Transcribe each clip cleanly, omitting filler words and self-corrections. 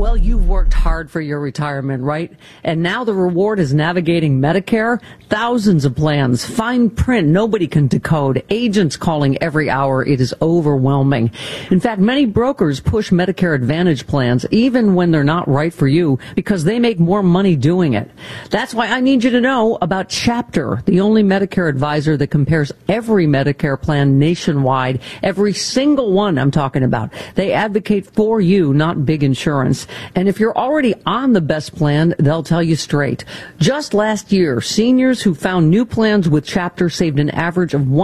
Well, you've worked hard for your retirement, right? And now the reward is navigating Medicare. Thousands of plans, fine print, nobody can decode. Agents calling every hour. It is overwhelming. In fact, many brokers push Medicare Advantage plans, even when they're not right for you, because they make more money doing it. That's why I need you to know about Chapter, the only Medicare advisor that compares every Medicare plan nationwide, every single one I'm talking about. They advocate for you, not big insurance. And if you're already on the best plan, they'll tell you straight. Just last year, seniors who found new plans with Chapter saved an average of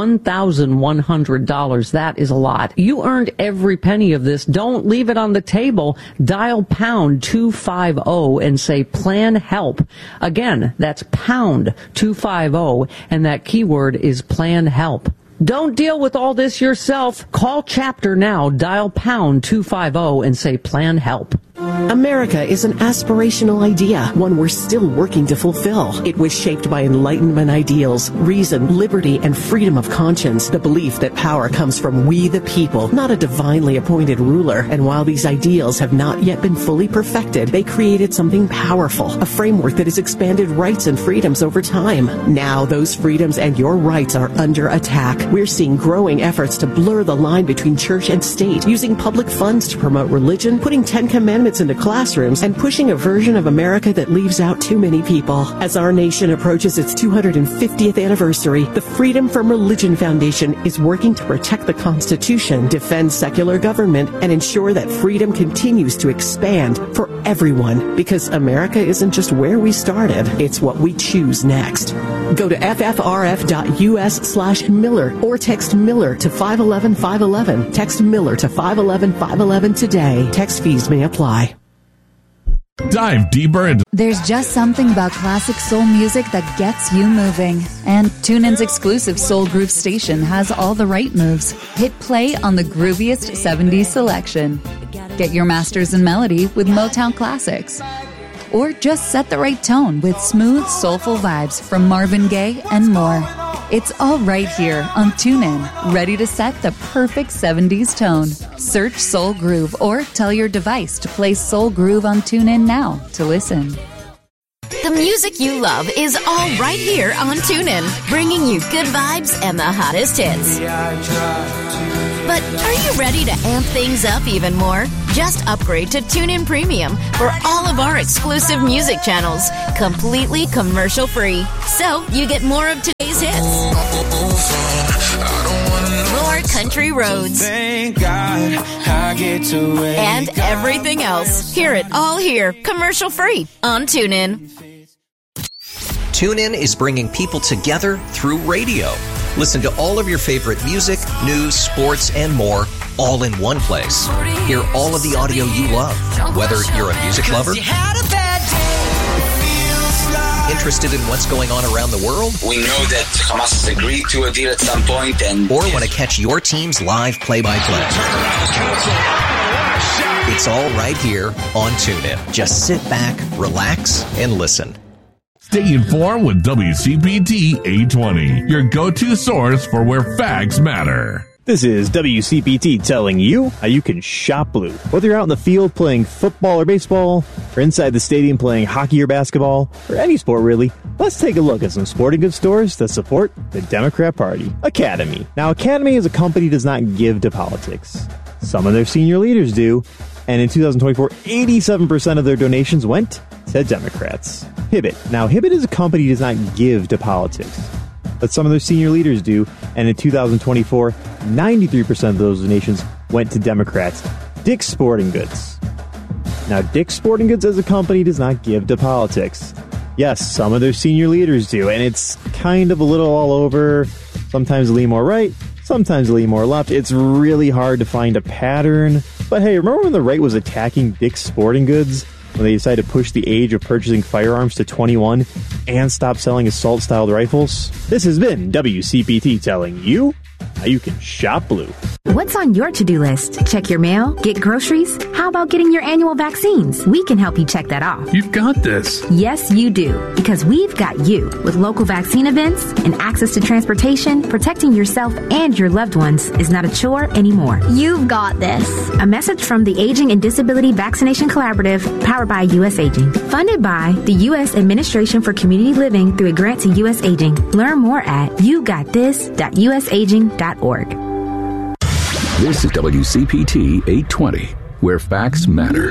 $1,100. That is a lot. You earned every penny of this. Don't leave it on the table. Dial pound 250 and say plan help. Again, that's pound 250, and that keyword is plan help. Don't deal with all this yourself. Call Chapter now. Dial pound 250 and say plan help. America is an aspirational idea, one we're still working to fulfill. It was shaped by Enlightenment ideals, reason, liberty, and freedom of conscience, the belief that power comes from we the people, not a divinely appointed ruler. And while these ideals have not yet been fully perfected, they created something powerful, a framework that has expanded rights and freedoms over time. Now those freedoms and your rights are under attack. We're seeing growing efforts to blur the line between church and state, using public funds to promote religion, putting 10 Commandments into classrooms, and pushing a version of America that leaves out too many people. As our nation approaches its 250th anniversary, the Freedom from Religion Foundation is working to protect the Constitution, defend secular government, and ensure that freedom continues to expand for everyone. Because America isn't just where we started, it's what we choose next. Go to ffrf.us/Miller or text Miller to 511-511. Text Miller to 511-511 today. Text fees may apply. Dive deeper into... There's just something about classic soul music that gets you moving. And TuneIn's exclusive Soul Groove station has all the right moves. Hit play on the grooviest 70s selection. Get your masters in melody with Motown classics. Or just set the right tone with smooth, soulful vibes from Marvin Gaye and more. It's all right here on TuneIn, ready to set the perfect 70s tone. Search Soul Groove or tell your device to play Soul Groove on TuneIn now to listen. The music you love is all right here on TuneIn, bringing you good vibes and the hottest hits. But are you ready to amp things up even more? Just upgrade to TuneIn Premium for all of our exclusive music channels, completely commercial-free. So you get more of today's hits, more country roads, thank God I get to and everything else. Hear it all here, commercial-free on TuneIn. TuneIn is bringing people together through radio. Listen to all of your favorite music, news, sports, and more, all in one place. Hear all of the audio you love, whether you're a music lover, interested in what's going on around the world, we know that Hamas has agreed to a deal at some point, and or want to catch your team's live play-by-play. It's all right here on TuneIn. Just sit back, relax, and listen. Stay informed with WCPT 820, your go-to source for where facts matter. This is WCPT telling you how you can shop blue. Whether you're out in the field playing football or baseball, or inside the stadium playing hockey or basketball, or any sport really, let's take a look at some sporting goods stores that support the Democrat Party. Academy. Now, Academy as a company does not give to politics. Some of their senior leaders do, and in 2024, 87% of their donations went to Democrats. Hibbett. Now, Hibbett as a company does not give to politics, but some of their senior leaders do, and in 2024, 93% of those donations went to Democrats. Dick's Sporting Goods. Now, Dick's Sporting Goods as a company does not give to politics. Yes, some of their senior leaders do, and it's kind of a little all over. Sometimes lean more right, sometimes lean more left. It's really hard to find a pattern. But hey, remember when the right was attacking Dick's Sporting Goods? When they decided to push the age of purchasing firearms to 21 and stop selling assault-styled rifles? This has been WCPT telling you how you can shop blue. What's on your to-do list? Check your mail? Get groceries? How about getting your annual vaccines? We can help you check that off. You've got this. Yes, you do. Because we've got you. With local vaccine events and access to transportation, protecting yourself and your loved ones is not a chore anymore. You've got this. A message from the Aging and Disability Vaccination Collaborative, powered by U.S. Aging. Funded by the U.S. Administration for Community Living through a grant to U.S. Aging. Learn more at yougotthis.usaging.org. This is WCPT 820, where facts matter.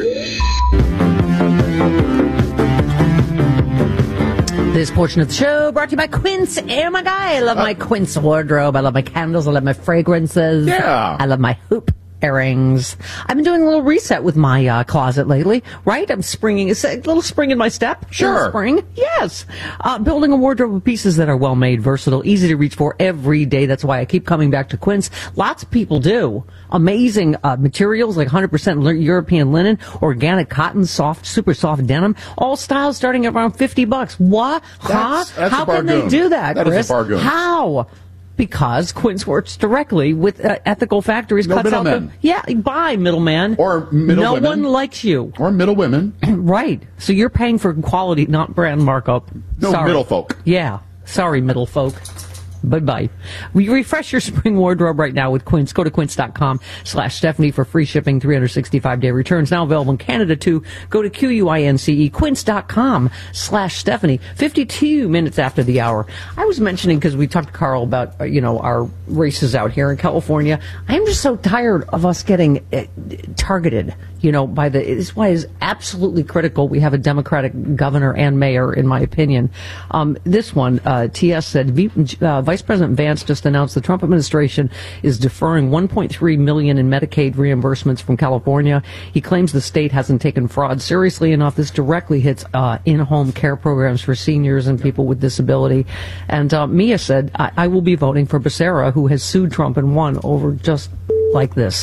This portion of the show brought to you by Quince. Oh my God, I love my Quince wardrobe. I love my candles. I love my fragrances. Yeah. I love my hoop earrings. I've been doing a little reset with my closet lately, right? I'm springing, it's a little spring in my step. Sure. Spring, yes. Building a wardrobe of pieces that are well made, versatile, easy to reach for every day. That's why I keep coming back to Quince. Lots of people do. Amazing materials like 100% European linen, organic cotton, soft, super soft denim, all styles starting at around $50. What? That's How a can they do that, That Chris? is a bargain. How? Because Quince works directly with ethical factories. No cuts out middlemen. buy middleman. Or middle no women. one likes you. Or middle women. Right. So you're paying for quality, not brand markup. No, Sorry. middle folk. Yeah. Sorry, middle folk. Bye-bye. We refresh your spring wardrobe right now with Quince. Go to quince.com/Stephanie for free shipping, 365-day returns. Now available in Canada, too. Go to QUINCE, quince.com/Stephanie. 52 minutes after the hour. I was mentioning, because we talked to Carl about, our races out here in California. I'm just so tired of us getting targeted, by this is why it's absolutely critical we have a Democratic governor and mayor, in my opinion. This one, TS said, Vice President Vance just announced the Trump administration is deferring $1.3 million in Medicaid reimbursements from California. He claims the state hasn't taken fraud seriously enough. This directly hits in-home care programs for seniors and people with disability. And Mia said, I will be voting for Becerra, who has sued Trump and won over just like this.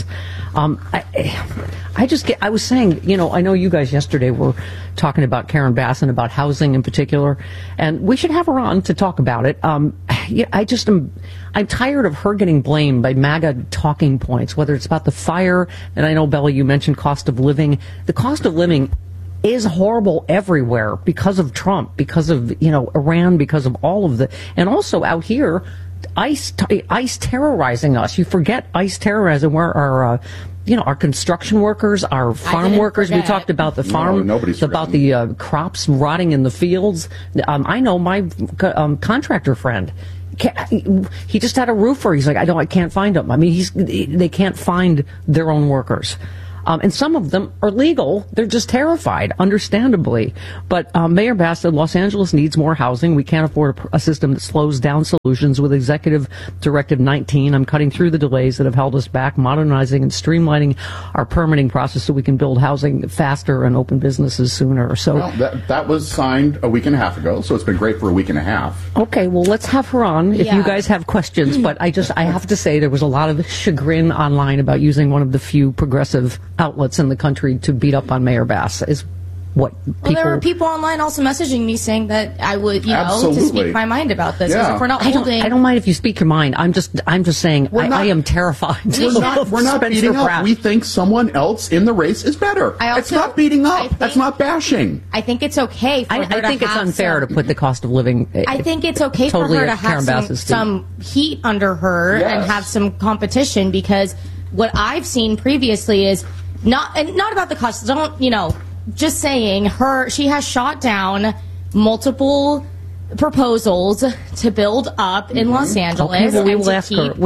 I was saying, I know you guys yesterday were talking about Karen Bass and about housing in particular, and we should have her on to talk about it. I'm tired of her getting blamed by MAGA talking points, whether it's about the fire, and I know, Bella, you mentioned cost of living. The cost of living is horrible everywhere because of Trump, because of, Iran, because of all of and also out here, ICE terrorizing us. You forget ICE terrorizing where our construction workers, our farm workers. We talked about the farm, about the crops rotting in the fields. I know my contractor friend. He just had a roofer. He's like, I can't find them. I mean, they can't find their own workers. And some of them are legal. They're just terrified, understandably. But Mayor Bass said Los Angeles needs more housing. We can't afford a system that slows down solutions. With Executive Directive 19, I'm cutting through the delays that have held us back, modernizing and streamlining our permitting process so we can build housing faster and open businesses sooner. So that was signed a week and a half ago, so it's been great for a week and a half. Okay, well, let's have her on if you guys have questions. But I have to say there was a lot of chagrin online about using one of the few progressive outlets in the country to beat up on Mayor Bass is what people... Well, there were people online also messaging me saying that I would, to speak my mind about this. Yeah. If we're not holding... I don't mind if you speak your mind. I'm just saying I am terrified. We're not beating up. We think someone else in the race is better. It's not beating up. That's not bashing. I think it's okay for her to I think it's unfair to put the cost of living... I think it's okay for her to have some heat under her and have some competition, because what I've seen previously is not about the cost. Just saying, she has shot down multiple proposals to build up in Los Angeles. Okay, well, we will ask her.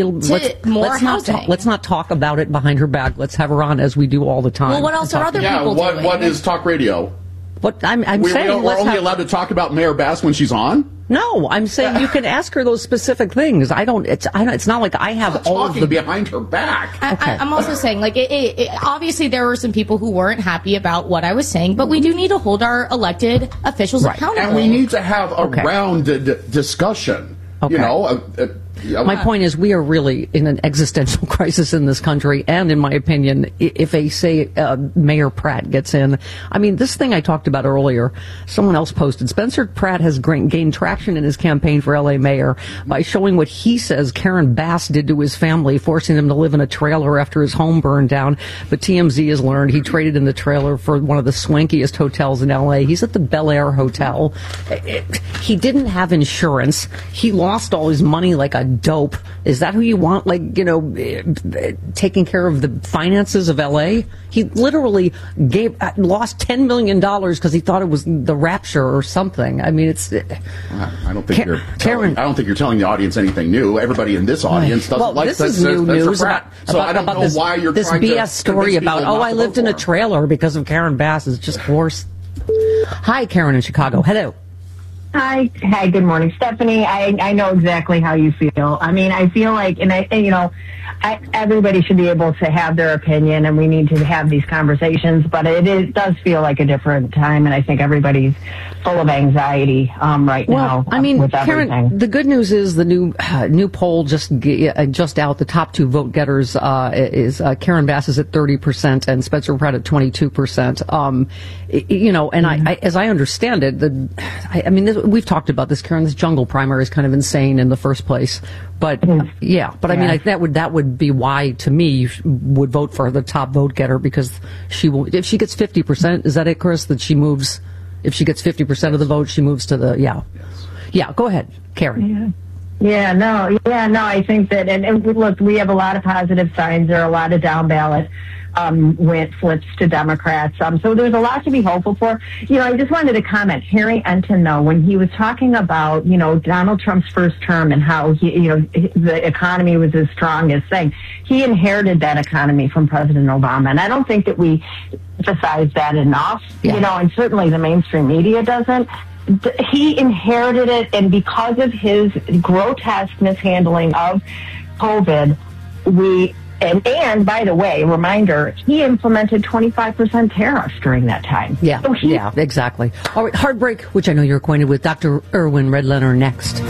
Let's not talk about it behind her back. Let's have her on, as we do all the time. Well, what else are other people doing? What is talk radio? What I'm saying, we're only allowed to talk about Mayor Bass when she's on. No, I'm saying you can ask her those specific things. It's not like I have all of the behind her back. I'm also saying, obviously there were some people who weren't happy about what I was saying, but we do need to hold our elected officials accountable. And we need to have a rounded discussion. Okay. My point is, we are really in an existential crisis in this country, and in my opinion, if Mayor Pratt gets in, I mean, this thing I talked about earlier, someone else posted, Spencer Pratt has gained traction in his campaign for LA mayor by showing what he says Karen Bass did to his family, forcing them to live in a trailer after his home burned down. But TMZ has learned he traded in the trailer for one of the swankiest hotels in LA. He's at the Bel Air Hotel. He didn't have insurance. He lost all his money like a dope. Is that who you want, taking care of the finances of LA? He literally lost $10 million because he thought it was the rapture or something. I mean, it's. I don't think I don't think you're telling the audience anything new. Everybody in this audience doesn't like this is new news about I don't know why you're this trying BS to story about I lived in a trailer because of Karen Bass is just horse. Hi, Karen in Chicago. Hello. Hi, good morning, Stephanie. I know exactly how you feel. I mean, I feel like, everybody should be able to have their opinion, and we need to have these conversations. But it does feel like a different time, and I think everybody's full of anxiety right now. I mean, with everything. Karen, the good news is the new poll just out. The top two vote getters is Karen Bass is at 30% and Spencer Pratt at 22%. As I understand it, we've talked about this, Karen. This jungle primary is kind of insane in the first place, but I mean, that would be why, to me, you would vote for the top vote getter, because if she gets 50%, is that it, Chris? That she moves. If she gets 50% of the vote, she moves to the Go ahead, Karen. No. I think that, and look, we have a lot of positive signs. There are a lot of down ballot flips to Democrats. So there's a lot to be hopeful for. I just wanted to comment. Harry Entineau, when he was talking about, Donald Trump's first term and how the economy was his strongest thing, he inherited that economy from President Obama. And I don't think that we emphasize that enough, and certainly the mainstream media doesn't. He inherited it, and because of his grotesque mishandling of COVID, And by the way, reminder, he implemented 25% tariffs during that time. Yeah, exactly. All right, hard break, which I know you're acquainted with. Dr. Erwin Redlener next.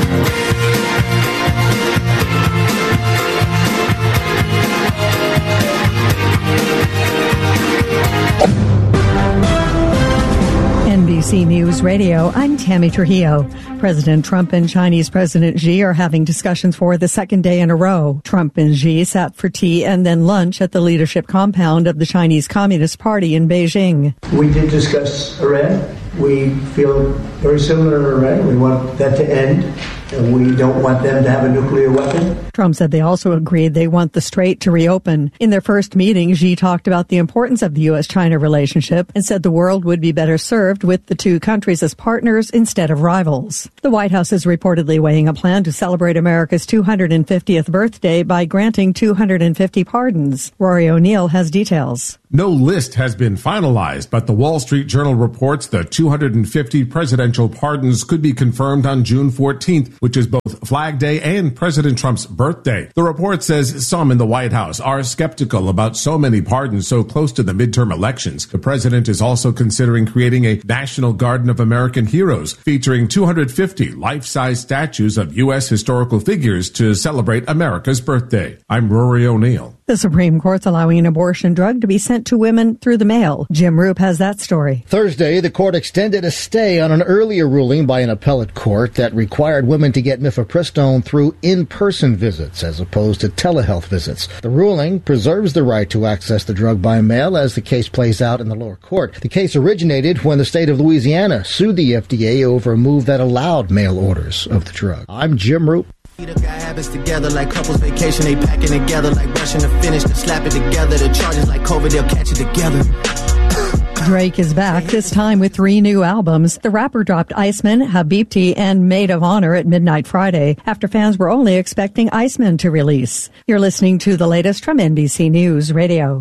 NBC News Radio, I'm Tammy Trujillo. President Trump and Chinese President Xi are having discussions for the second day in a row. Trump and Xi sat for tea and then lunch at the leadership compound of the Chinese Communist Party in Beijing. We did discuss Iran. We feel very similar to Iran. We want that to end, and we don't want them to have a nuclear weapon. Trump said they also agreed they want the strait to reopen. In their first meeting, Xi talked about the importance of the U.S.-China relationship and said the world would be better served with the two countries as partners instead of rivals. The White House is reportedly weighing a plan to celebrate America's 250th birthday by granting 250 pardons. Rory O'Neill has details. No list has been finalized, but the Wall Street Journal reports the 250 presidential pardons could be confirmed on June 14th, which is both Flag Day and President Trump's birthday. The report says some in the White House are skeptical about so many pardons so close to the midterm elections. The president is also considering creating a National Garden of American Heroes, featuring 250 life-size statues of U.S. historical figures to celebrate America's birthday. I'm Rory O'Neill. The Supreme Court's allowing an abortion drug to be sent to women through the mail. Jim Roop has that story. Thursday, the court extended a stay on an earlier ruling by an appellate court that required women to get mifepristone through in-person visits as opposed to telehealth visits. The ruling preserves the right to access the drug by mail as the case plays out in the lower court. The case originated when the state of Louisiana sued the FDA over a move that allowed mail orders of the drug. I'm Jim Roop. Got habits together like couples vacation, they packing together like rushing to finish, to slap it together. The charges like COVID, they'll catch it together. Drake is back, this time with 3 new albums. The rapper dropped Iceman, Habibti, and Maid of Honor at midnight Friday, after fans were only expecting Iceman to release. You're listening to the latest from NBC News Radio.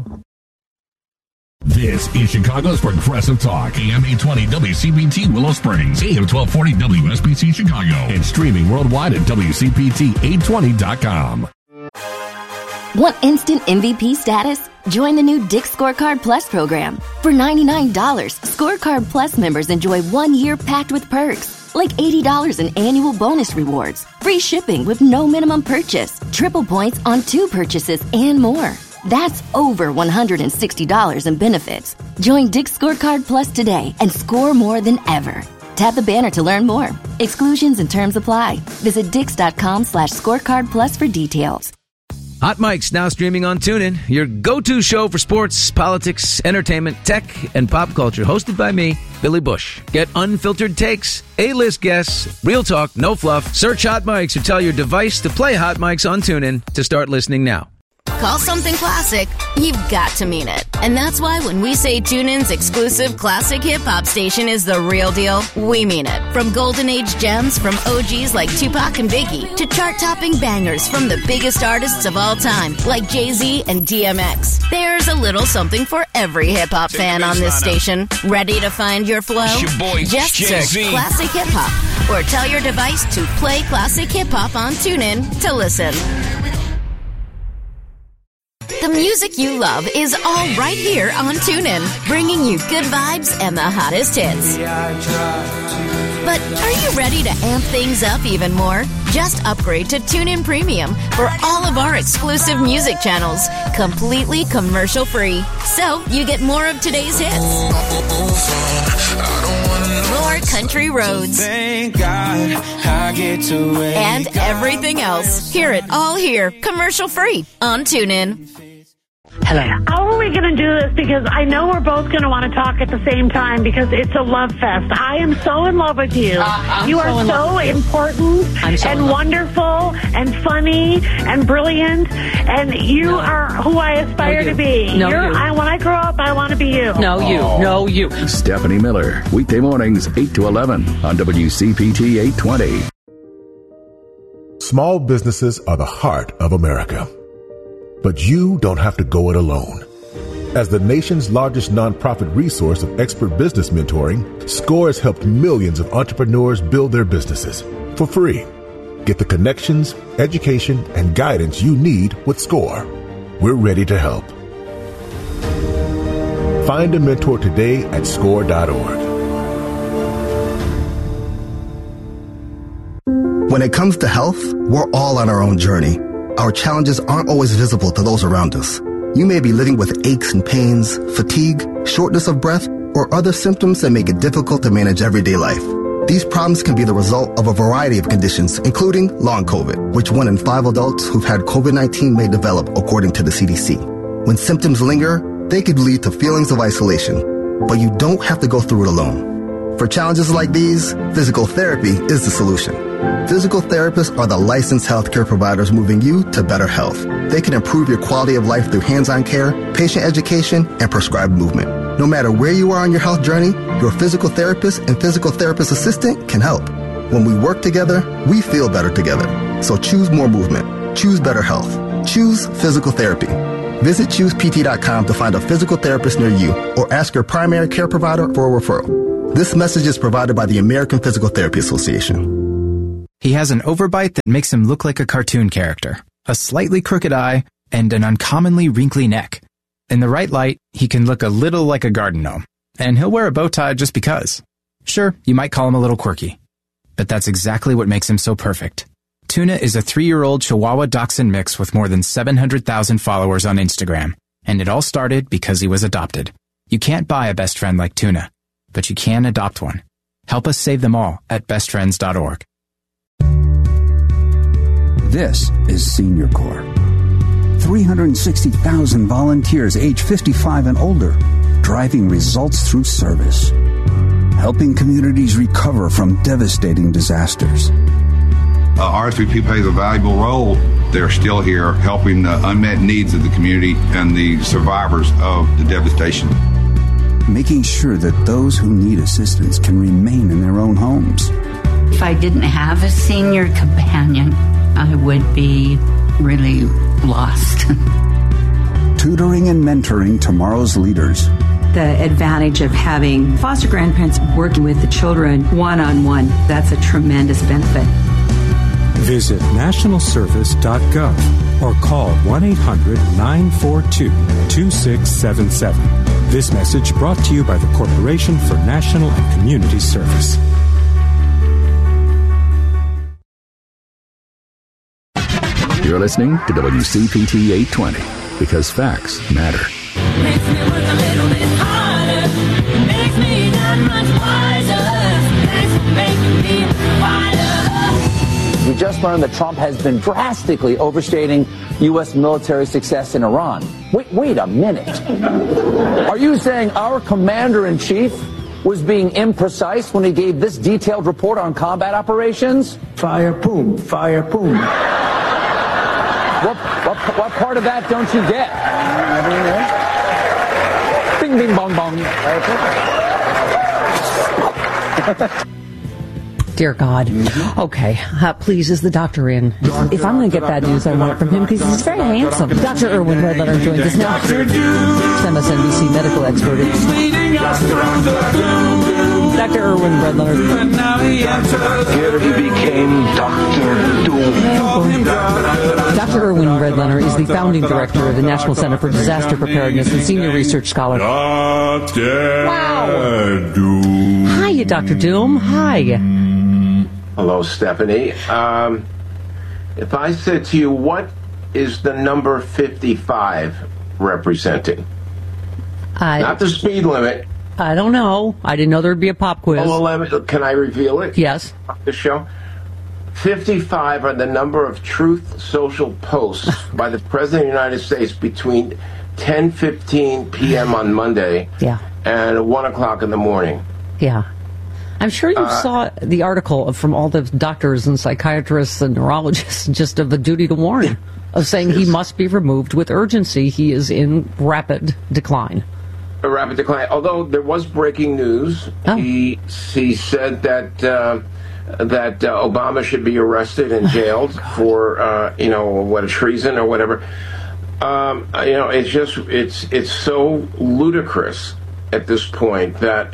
This is Chicago's Progressive Talk, AM 820 WCPT Willow Springs, AM 1240 WSBC Chicago, and streaming worldwide at WCPT820.com. Want instant MVP status? Join the new Dick's Scorecard Plus program. For $99, Scorecard Plus members enjoy 1 year packed with perks, like $80 in annual bonus rewards, free shipping with no minimum purchase, triple points on 2 purchases, and more. That's over $160 in benefits. Join Dick's Scorecard Plus today and score more than ever. Tap the banner to learn more. Exclusions and terms apply. Visit Dix.com/scorecard plus for details. Hot Mic's now streaming on TuneIn, your go-to show for sports, politics, entertainment, tech, and pop culture. Hosted by me, Billy Bush. Get unfiltered takes, A-list guests, real talk, no fluff. Search Hot Mics or tell your device to play Hot Mics on TuneIn to start listening now. Call something classic, you've got to mean it. And that's why when we say TuneIn's exclusive classic hip-hop station is the real deal, we mean it. From golden age gems from OGs like Tupac and Biggie to chart-topping bangers from the biggest artists of all time like Jay-Z and DMX. There's a little something for every hip-hop fan on this station. Ready to find your flow? It's your boy, Just Jay-Z. search Classic Hip-Hop or tell your device to play Classic Hip-Hop on TuneIn to listen. The music you love is all right here on TuneIn, bringing you good vibes and the hottest hits. But are you ready to amp things up even more? Just upgrade to TuneIn Premium for all of our exclusive music channels, completely commercial-free. So you get more of today's hits, more country roads, Thank God I get to wake and everything else. Hear it all here, commercial-free on TuneIn. Hello. How are we going to do this? Because I know we're both going to want to talk at the same time because it's a love fest. I am so in love with you. You are so important and wonderful and funny and brilliant, and you are who I aspire to be. No, you. When I grow up, I want to be you. No, you. No, you. Stephanie Miller, weekday mornings 8 to 11 on WCPT 820. Small businesses are the heart of America. But you don't have to go it alone. As the nation's largest nonprofit resource of expert business mentoring, SCORE has helped millions of entrepreneurs build their businesses for free. Get the connections, education, and guidance you need with SCORE. We're ready to help. Find a mentor today at SCORE.org. When it comes to health, we're all on our own journey. Our challenges aren't always visible to those around us. You may be living with aches and pains, fatigue, shortness of breath, or other symptoms that make it difficult to manage everyday life. These problems can be the result of a variety of conditions, including long COVID, which 1 in 5 adults who've had COVID-19 may develop, according to the CDC. When symptoms linger, they could lead to feelings of isolation, but you don't have to go through it alone. For challenges like these, physical therapy is the solution. Physical therapists are the licensed healthcare providers moving you to better health. They can improve your quality of life through hands-on care, patient education, and prescribed movement. No matter where you are on your health journey, your physical therapist and physical therapist assistant can help. When we work together, we feel better together. So choose more movement. Choose better health. Choose physical therapy. Visit ChoosePT.com to find a physical therapist near you or ask your primary care provider for a referral. This message is provided by the American Physical Therapy Association. He has an overbite that makes him look like a cartoon character, a slightly crooked eye, and an uncommonly wrinkly neck. In the right light, he can look a little like a garden gnome, and he'll wear a bow tie just because. Sure, you might call him a little quirky, but that's exactly what makes him so perfect. Tuna is a 3-year-old Chihuahua Dachshund mix with more than 700,000 followers on Instagram, and it all started because he was adopted. You can't buy a best friend like Tuna, but you can adopt one. Help us save them all at bestfriends.org. This is Senior Corps. 360,000 volunteers age 55 and older, driving results through service, helping communities recover from devastating disasters. RSVP plays a valuable role. They're still here helping the unmet needs of the community and the survivors of the devastation. Making sure that those who need assistance can remain in their own homes. If I didn't have a senior companion, I would be really lost. Tutoring and mentoring tomorrow's leaders. The advantage of having foster grandparents working with the children one-on-one, that's a tremendous benefit. Visit nationalservice.gov or call 1-800-942-2677. This message brought to you by the Corporation for National and Community Service. You're listening to WCPT 820 because facts matter. Makes me work a little bit harder. Makes me that much wiser. Makes me wiser. We just learned that Trump has been drastically overstating U.S. military success in Iran. Wait a minute. Are you saying our commander-in-chief was being imprecise when he gave this detailed report on combat operations? Fire, boom, fire, boom. What part of that don't you get? Bing, bing, bong, bong. Dear God. Okay. Please, is the doctor in? If I'm going to get bad news, I want it from him because he's very handsome. Dr. Irwin Redletter joins us now. MSNBC medical expert. Dr. Irwin Redletter. Here he became Dr. Doom. Dr. Irwin Redletter is the founding director of the National Center for Disaster Preparedness and senior research scholar. Wow. Doom. Hi, Dr. Doom. Hi. Hello, Stephanie. If I said to you, what is the number 55 representing? Not the speed limit. I don't know. I didn't know there'd be a pop quiz. Can I reveal it? Yes. The show? 55 are the number of Truth Social posts by the President of the United States between 10:15 p.m. on Monday and 1 o'clock in the morning. Yeah. I'm sure you saw the article from all the doctors and psychiatrists and neurologists just of the duty to warn of saying he must be removed with urgency. He is in rapid decline. A rapid decline. Although there was breaking news. Oh. He said that that Obama should be arrested and jailed for treason or whatever. It's so ludicrous at this point that.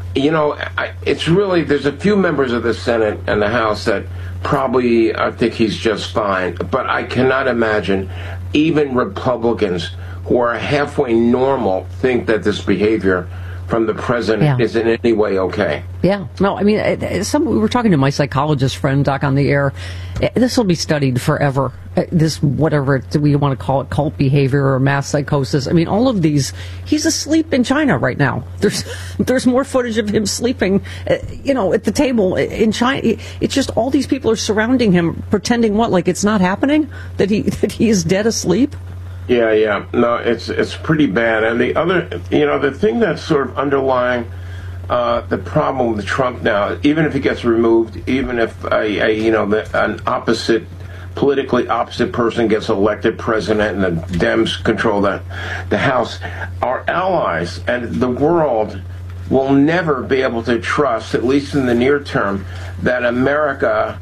It's really, there's a few members of the Senate and the House that probably think he's just fine. But I cannot imagine even Republicans who are halfway normal think that this behavior from the president is in any way okay. Yeah. No, I mean, we were talking to my psychologist friend, Doc, on the air. This will be studied forever. This, whatever we want to call it, cult behavior or mass psychosis. I mean, all of these, he's asleep in China right now. There's more footage of him sleeping, at the table in China. It's just all these people are surrounding him, pretending like it's not happening, that he is dead asleep. Yeah. No, it's pretty bad. And the other, the thing that's sort of underlying the problem with Trump now, even if he gets removed, even if an politically opposite person gets elected president and the Dems control the House, our allies and the world will never be able to trust, at least in the near term, that America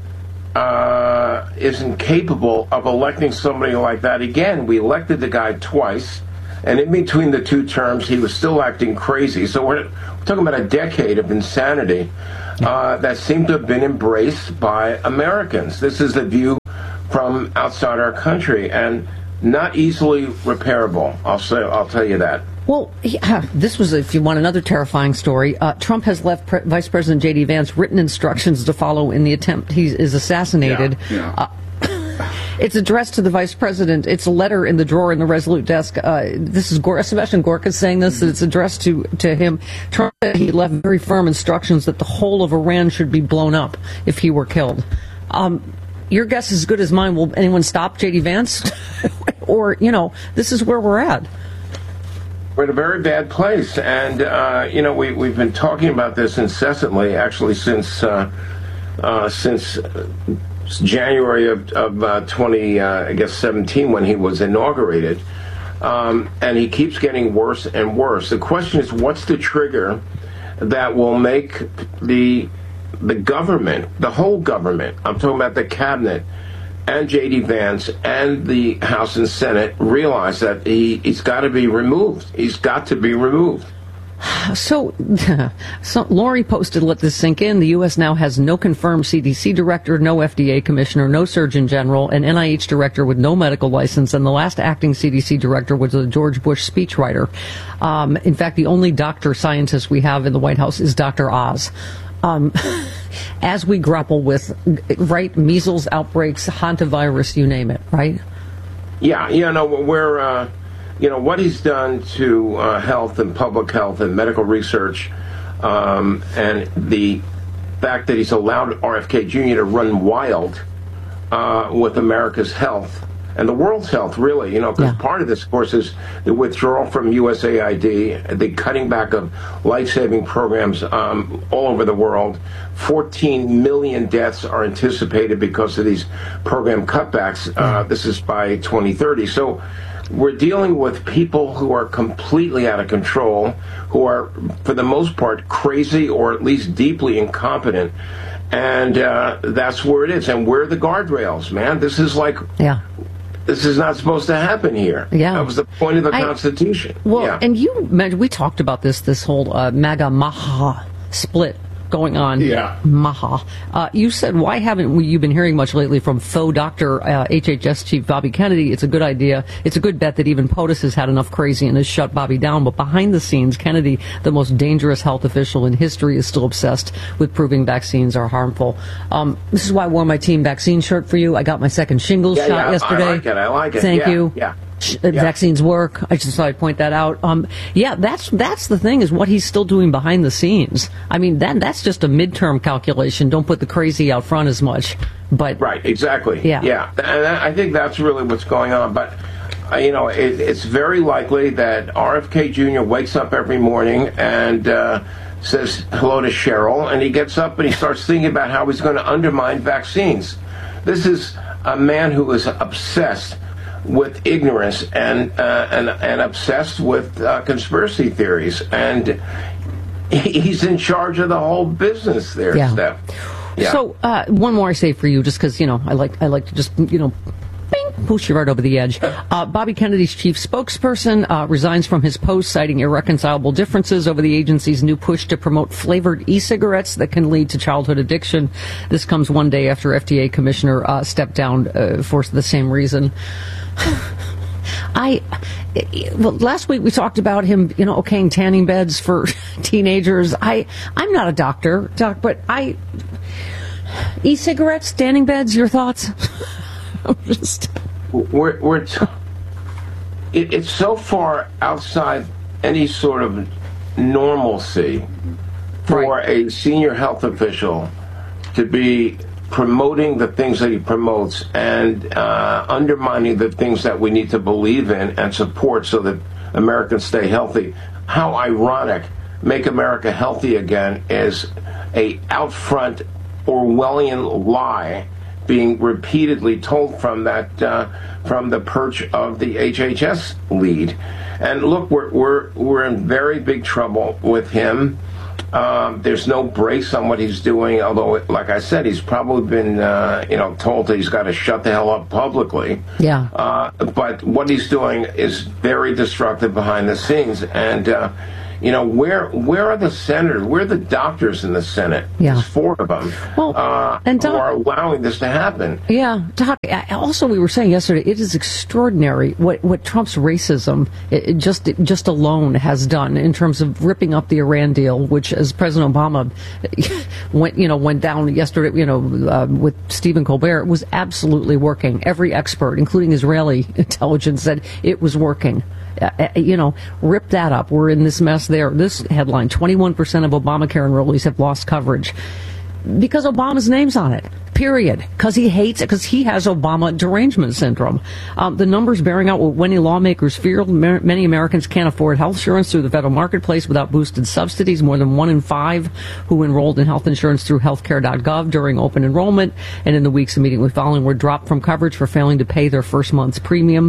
isn't capable of electing somebody like that again. We elected the guy twice, and in between the two terms, he was still acting crazy. So we're talking about a decade of insanity that seemed to have been embraced by Americans. This is the view from outside our country, and not easily repairable. I'll tell you that. Well, this was, if you want another terrifying story, Trump has left Vice President J.D. Vance written instructions to follow in the attempt he is assassinated. It's addressed to the Vice President. It's a letter in the drawer in the Resolute desk. This is Sebastian Gorka saying this. It's addressed to him. Trump said he left very firm instructions that the whole of Iran should be blown up if he were killed. Your guess is as good as mine. Will anyone stop J.D. Vance? Or, this is where we're at. We're in a very bad place, and we've been talking about this incessantly, actually since January of 2017 when he was inaugurated, and he keeps getting worse and worse. The question is, what's the trigger that will make the government, the whole government, I'm talking about the cabinet, and J.D. Vance and the House and Senate realize that he's got to be removed. He's got to be removed. So Lori posted, let this sink in. The U.S. now has no confirmed CDC director, no FDA commissioner, no surgeon general, an NIH director with no medical license, and the last acting CDC director was a George Bush speechwriter. In fact, the only doctor scientist we have in the White House is Dr. Oz. as we grapple with, right, measles outbreaks, hantavirus, you name it, right? Yeah, we're, what he's done to health and public health and medical research, and the fact that he's allowed RFK Jr. to run wild with America's health and the world's health, really, because part of this, of course, is the withdrawal from USAID, the cutting back of life-saving programs all over the world. 14 million deaths are anticipated because of these program cutbacks. This is by 2030. So we're dealing with people who are completely out of control, who are, for the most part, crazy or at least deeply incompetent. And that's where it is. And where are the guardrails, man? This is like... This is not supposed to happen here. Yeah. That was the point of the Constitution. Well, and you mentioned, we talked about this whole MAGA Maha split going on. Yeah. Maha. You said, why haven't you been hearing much lately from faux doctor HHS chief Bobby Kennedy? It's a good idea. It's a good bet that even POTUS has had enough crazy and has shut Bobby down. But behind the scenes, Kennedy, the most dangerous health official in history, is still obsessed with proving vaccines are harmful. This is why I wore my team vaccine shirt for you. I got my second shingles shot yesterday. I like it. Thank you. Yeah. Vaccines work. I just thought I'd point that out. That's the thing, is what he's still doing behind the scenes. I mean, that's just a midterm calculation. Don't put the crazy out front as much. But right, exactly. Yeah. And I think that's really what's going on. But it's very likely that RFK Jr. wakes up every morning and says hello to Cheryl, and he gets up and he starts thinking about how he's going to undermine vaccines. This is a man who is obsessed with ignorance and obsessed with conspiracy theories, and he's in charge of the whole business there, Steph. Yeah. So one more I say for you, just because I like to just bing, push you right over the edge. Bobby Kennedy's chief spokesperson resigns from his post, citing irreconcilable differences over the agency's new push to promote flavored e-cigarettes that can lead to childhood addiction. This comes one day after FDA commissioner stepped down for the same reason. Last week we talked about him, okaying tanning beds for teenagers. I'm not a doctor, Doc, but e-cigarettes, tanning beds, your thoughts? It's so far outside any sort of normalcy for a senior health official to be promoting the things that he promotes and undermining the things that we need to believe in and support so that Americans stay healthy. How ironic. Make America Healthy Again is a out front Orwellian lie being repeatedly told from the perch of the HHS lead. And look, we're in very big trouble with him. There's no brakes on what he's doing, although, like I said, he's probably been, told that he's got to shut the hell up publicly. Yeah. But what he's doing is very destructive behind the scenes. And, where are the senators? Where are the doctors in the Senate? Yeah. There's 4 of them who are allowing this to happen. Yeah. Doc, also we were saying yesterday, it is extraordinary what Trump's racism just alone has done in terms of ripping up the Iran deal, which, as President Obama went down yesterday, with Stephen Colbert, was absolutely working. Every expert, including Israeli intelligence, said it was working. Rip that up. We're in this mess there. This headline, 21% of Obamacare enrollees have lost coverage because Obama's name's on it. Period. Because he hates it, because he has Obama derangement syndrome. The numbers bearing out what many lawmakers fear. Many Americans can't afford health insurance through the federal marketplace without boosted subsidies. More than 1 in 5 who enrolled in health insurance through healthcare.gov during open enrollment and in the weeks immediately following were dropped from coverage for failing to pay their first month's premium.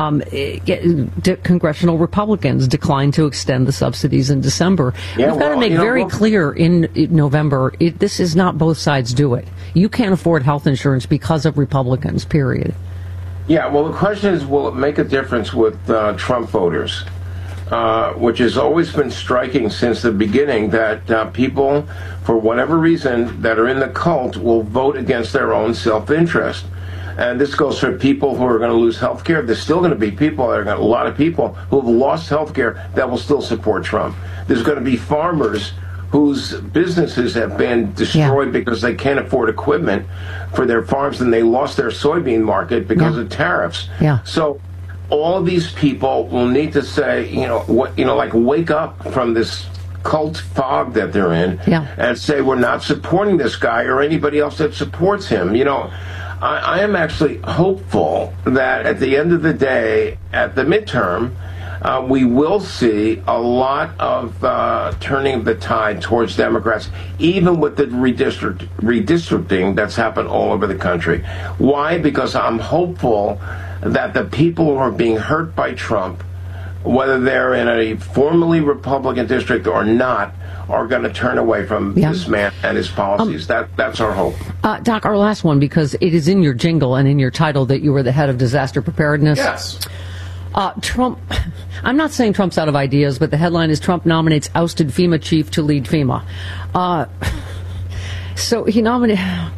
Congressional Republicans declined to extend the subsidies in December. We've got to make very clear in November, this is not both sides do it. You can't afford health insurance because of Republicans, period. Yeah, well, the question is, will it make a difference with Trump voters? Which has always been striking since the beginning, that people, for whatever reason, that are in the cult will vote against their own self-interest. And this goes for people who are going to lose health care. There's still going to be people, a lot of people who have lost health care that will still support Trump. There's going to be farmers whose businesses have been destroyed because they can't afford equipment for their farms, and they lost their soybean market because of tariffs. Yeah. So all of these people will need to say, wake up from this cult fog that they're in and say, we're not supporting this guy or anybody else that supports him. I am actually hopeful that at the end of the day, at the midterm, we will see a lot of turning of the tide towards Democrats, even with the redistricting that's happened all over the country. Why? Because I'm hopeful that the people who are being hurt by Trump, whether they're in a formerly Republican district or not, are going to turn away from this man and his policies. That's our hope. Doc, our last one, because it is in your jingle and in your title that you were the head of disaster preparedness. Yes. Trump, I'm not saying Trump's out of ideas, but the headline is Trump nominates ousted FEMA chief to lead FEMA. So he nominated,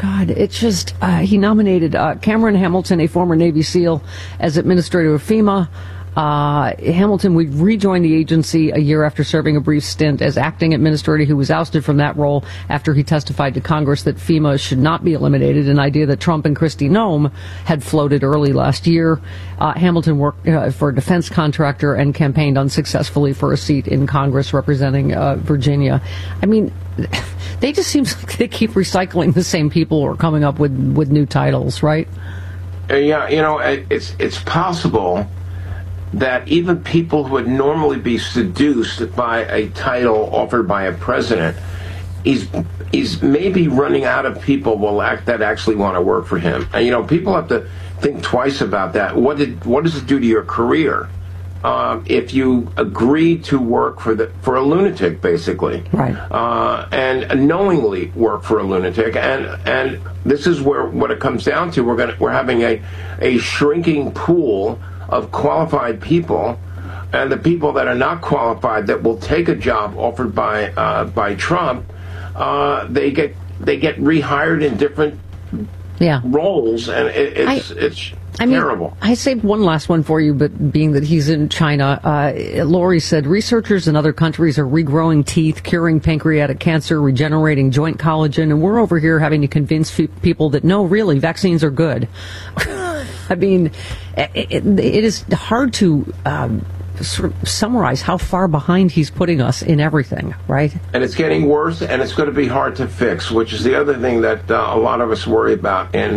he nominated Cameron Hamilton, a former Navy SEAL, as administrator of FEMA. Hamilton would rejoin the agency a year after serving a brief stint as acting administrator, who was ousted from that role after he testified to Congress that FEMA should not be eliminated, an idea that Trump and Kristi Noem had floated early last year. Hamilton worked for a defense contractor and campaigned unsuccessfully for a seat in Congress representing Virginia. I mean, they just seem like they keep recycling the same people who are coming up with new titles, right? Yeah, it's possible that even people who would normally be seduced by a title offered by a president, he's maybe running out of people that actually want to work for him. And people have to think twice about that. What does it do to your career if you agree to work for a lunatic, basically, right? And knowingly work for a lunatic, and this is what it comes down to. We're having a shrinking pool of qualified people, and the people that are not qualified that will take a job offered by Trump, they get rehired in different roles, and it's terrible. I saved one last one for you, but being that he's in China, Lori said researchers in other countries are regrowing teeth, curing pancreatic cancer, regenerating joint collagen, and we're over here having to convince people that no, really, vaccines are good. I mean, it is hard to sort of summarize how far behind he's putting us in everything, right? And it's getting worse, and it's going to be hard to fix, which is the other thing that a lot of us worry about in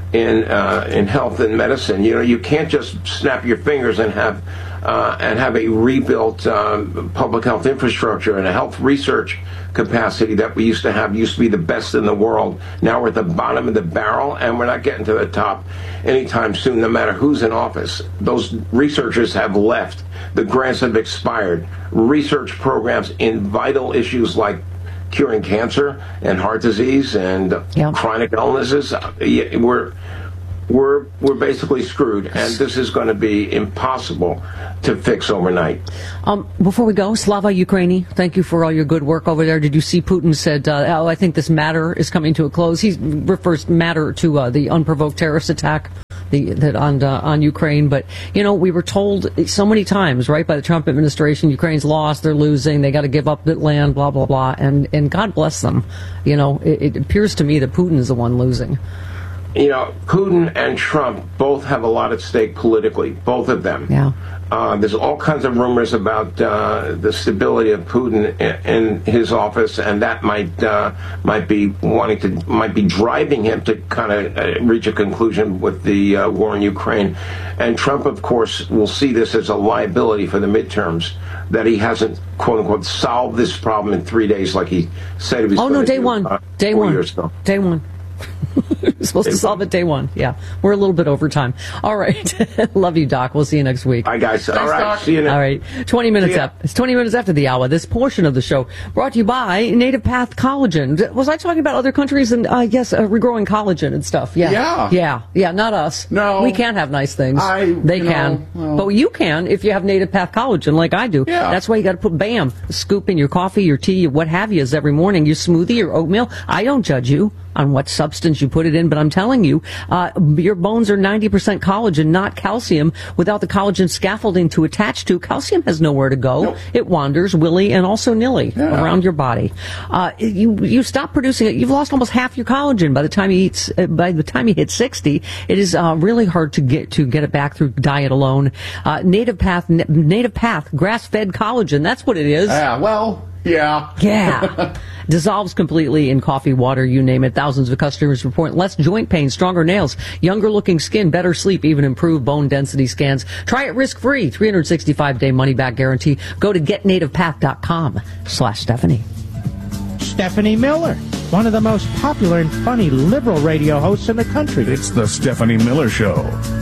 health and medicine. You can't just snap your fingers and have a rebuilt public health infrastructure and a health research capacity that we used to be the best in the world. Now we're at the bottom of the barrel, and we're not getting to the top anytime soon, no matter who's in office. Those researchers have left. The grants have expired. Research programs in vital issues like curing cancer and heart disease and chronic illnesses, we're basically screwed, and this is going to be impossible to fix overnight. Before we go, Slava Ukraini, thank you for all your good work over there. Did you see Putin said, I think this matter is coming to a close? He refers matter to the unprovoked terrorist attack on Ukraine. But, we were told so many times, right, by the Trump administration, Ukraine's lost, they're losing, they got to give up that land, blah, blah, blah. And God bless them. It appears to me that Putin is the one losing. Putin and Trump both have a lot at stake politically, both of them. Yeah. There's all kinds of rumors about the stability of Putin in his office, and that might be driving him to kind of reach a conclusion with the war in Ukraine. And Trump, of course, will see this as a liability for the midterms, that he hasn't, quote unquote, solved this problem in 3 days like he said he was going to do. Day one. 4 years ago. Day one. We're supposed to solve it day one. Yeah, we're a little bit over time. All right. Love you, Doc. We'll see you next week. Bye, guys. Thanks, all right. Doc. See you next. All right. 20 minutes up. It's 20 minutes after the hour. This portion of the show brought to you by Native Path Collagen. Was I talking about other countries and, yes, regrowing collagen and stuff? Yeah. Yeah, not us. No. We can't have nice things. They can. But you can if you have Native Path Collagen like I do. Yeah. That's why you got to put a scoop in your coffee, your tea, what have you, every morning. Your smoothie, your oatmeal. I don't judge you. on what substance you put it in, but I'm telling you, your bones are 90% collagen, not calcium. Without the collagen scaffolding to attach to, calcium has nowhere to go. Nope. It wanders willy and also nilly around your body. You stop producing it. You've lost almost half your collagen by the time you hit 60. It is really hard to get it back through diet alone. Native Path, grass-fed collagen. That's what it is. Yeah. Dissolves completely in coffee, water, you name it. Thousands of customers report less joint pain, stronger nails, younger looking skin, better sleep, even improved bone density scans. Try it risk-free. 365-day money-back guarantee. Go to getnativepath.com/Stephanie. Stephanie Miller, one of the most popular and funny liberal radio hosts in the country. It's the Stephanie Miller Show.